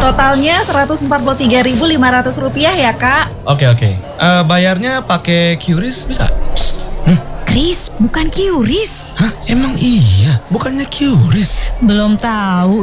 Totalnya Rp143.500 ya, Kak. Oke. Bayarnya pakai QRIS bisa? Kris, bukan QRIS. Hah? Emang iya? Bukannya QRIS? Belum tahu